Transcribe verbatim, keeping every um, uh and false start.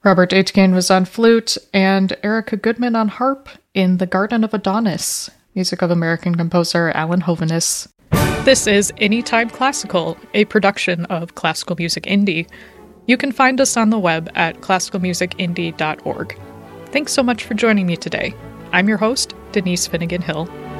Robert Aitken was on flute, and Erica Goodman on harp in The Garden of Adonis, music of American composer Alan Hovhaness. This is Anytime Classical, a production of Classical Music Indie. You can find us on the web at classical music indie dot org. Thanks so much for joining me today. I'm your host, Denise Finnegan Hill.